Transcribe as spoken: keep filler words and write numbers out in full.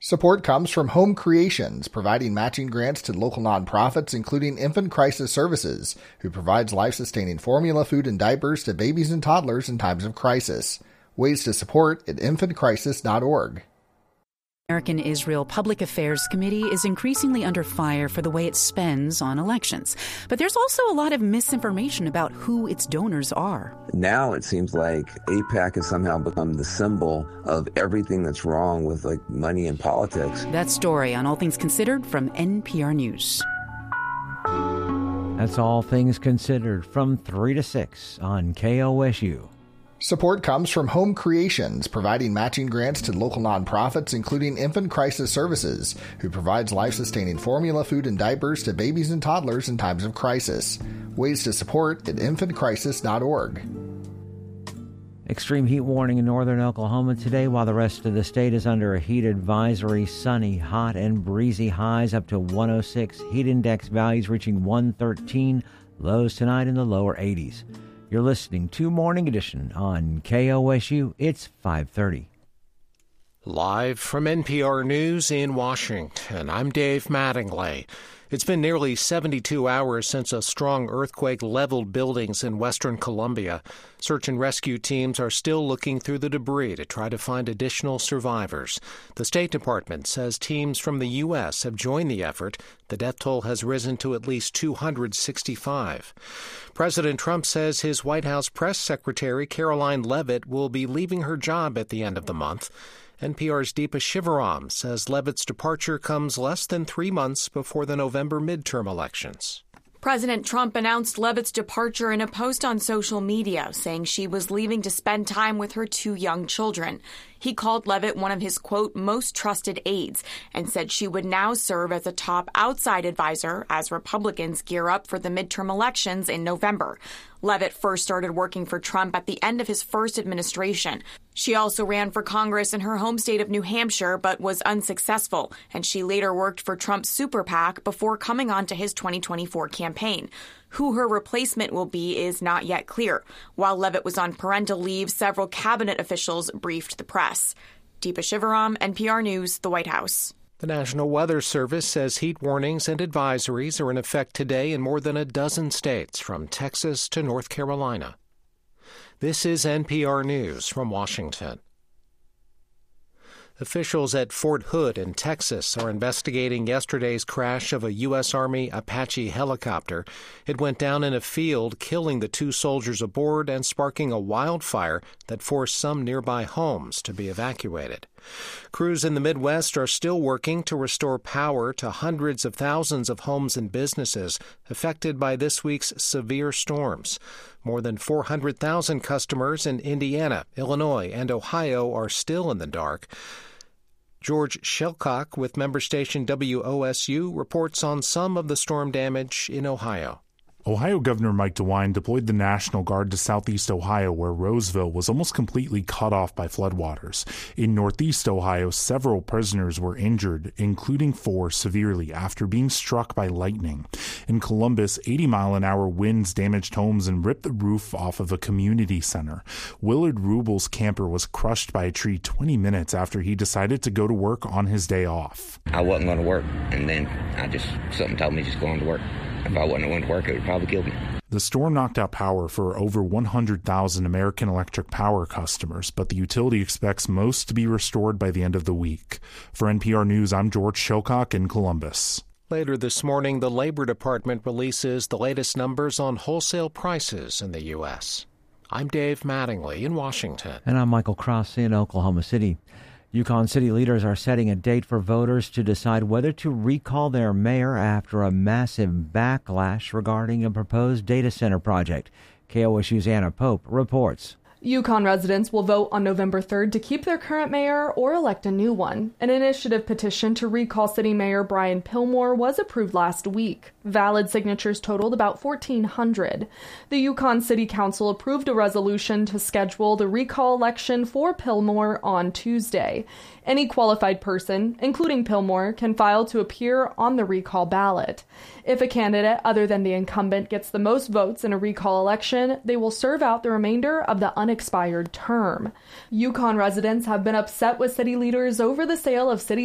Support comes from Home Creations, providing matching grants to local nonprofits, including Infant Crisis Services, who provides life-sustaining formula, food, and diapers to babies and toddlers in times of crisis. Ways to support at infant crisis dot org. American Israel Public Affairs Committee is increasingly under fire for the way it spends on elections. But there's also a lot of misinformation about who its donors are. Now it seems like AIPAC has somehow become the symbol of everything that's wrong with like money and politics. That story on All Things Considered from N P R News. That's All Things Considered from three to six on K O S U. Support comes from Home Creations, providing matching grants to local nonprofits, including Infant Crisis Services, who provides life-sustaining formula, food, and diapers to babies and toddlers in times of crisis. Ways to support at infant crisis dot org. Extreme heat warning in northern Oklahoma today, while the rest of the state is under a heat advisory. Sunny, hot, and breezy highs up to one oh six. Heat index values reaching one thirteen. Lows tonight in the lower eighties. You're listening to Morning Edition on K O S U. It's five thirty. Live from N P R News in Washington, I'm Dave Mattingly. It's been nearly seventy-two hours since a strong earthquake leveled buildings in western Colombia. Search and rescue teams are still looking through the debris to try to find additional survivors. The State Department says teams from the U S have joined the effort. The death toll has risen to at least two hundred sixty-five. President Trump says his White House press secretary, Caroline Leavitt, will be leaving her job at the end of the month. N P R's Deepa Shivaram says Leavitt's departure comes less than three months before the November midterm elections. President Trump announced Leavitt's departure in a post on social media, saying she was leaving to spend time with her two young children. He called Leavitt one of his, quote, most trusted aides, and said she would now serve as a top outside advisor as Republicans gear up for the midterm elections in November. Leavitt first started working for Trump at the end of his first administration. She also ran for Congress in her home state of New Hampshire, but was unsuccessful, and she later worked for Trump's super PAC before coming on to his twenty twenty-four campaign. Who her replacement will be is not yet clear. While Leavitt was on parental leave, several cabinet officials briefed the press. Deepa Shivaram, N P R News, the White House. The National Weather Service says heat warnings and advisories are in effect today in more than a dozen states, from Texas to North Carolina. This is N P R News from Washington. Officials at Fort Hood in Texas are investigating yesterday's crash of a U S. Army Apache helicopter. It went down in a field, killing the two soldiers aboard and sparking a wildfire that forced some nearby homes to be evacuated. Crews in the Midwest are still working to restore power to hundreds of thousands of homes and businesses affected by this week's severe storms. More than four hundred thousand customers in Indiana, Illinois, and Ohio are still in the dark. George Shelcock with member station W O S U reports on some of the storm damage in Ohio. Ohio Governor Mike DeWine deployed the National Guard to southeast Ohio, where Roseville was almost completely cut off by floodwaters. In northeast Ohio, several prisoners were injured, including four severely, after being struck by lightning. In Columbus, eighty-mile-an-hour winds damaged homes and ripped the roof off of a community center. Willard Rubel's camper was crushed by a tree twenty minutes after he decided to go to work on his day off. I wasn't going to work, and then I just, something told me just going to work. If I wasn't going to work, it would probably kill me. The storm knocked out power for over one hundred thousand American Electric Power customers, but the utility expects most to be restored by the end of the week. For N P R News, I'm George Shelcock in Columbus. Later this morning, the Labor Department releases the latest numbers on wholesale prices in the U S. I'm Dave Mattingly in Washington. And I'm Michael Cross in Oklahoma City. Yukon city leaders are setting a date for voters to decide whether to recall their mayor after a massive backlash regarding a proposed data center project. K O S U's Anna Pope reports. Yukon residents will vote on November third to keep their current mayor or elect a new one. An initiative petition to recall city mayor Brian Pillmore was approved last week. Valid signatures totaled about fourteen hundred. The Yukon City Council approved a resolution to schedule the recall election for Pillmore on Tuesday. Any qualified person, including Pillmore, can file to appear on the recall ballot. If a candidate other than the incumbent gets the most votes in a recall election, they will serve out the remainder of the unexpired term. Yukon residents have been upset with city leaders over the sale of city